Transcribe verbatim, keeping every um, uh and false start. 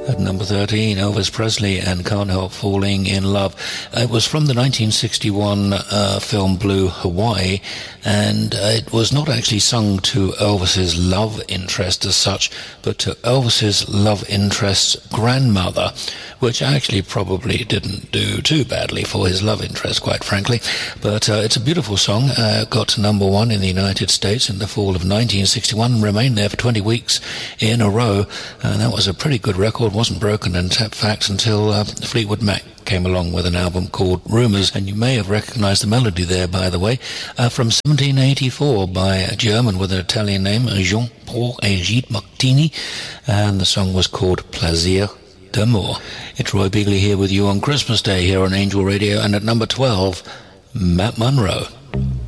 At number thirteen, Elvis Presley and Can't Help Falling in Love. It was from the nineteen sixty-one uh, film Blue Hawaii, and uh, it was not actually sung to Elvis's love interest as such, but to Elvis's love interest's grandmother, which actually probably didn't do too badly for his love interest, quite frankly. But uh, it's a beautiful song. Uh, got to number one in the United States in the fall of nineteen sixty-one, remained there for twenty weeks in a row, and that was a pretty good record. Wasn't broken in fact until uh, Fleetwood Mac came along with an album called Rumours, and you may have recognised the melody there, by the way, uh, from seventeen eighty-four by a German with an Italian name, Jean-Paul Egide Martini, and the song was called Plaisir d'amour. It's Roy Beagley here with you on Christmas Day here on Angel Radio, and at number twelve, Matt Monro.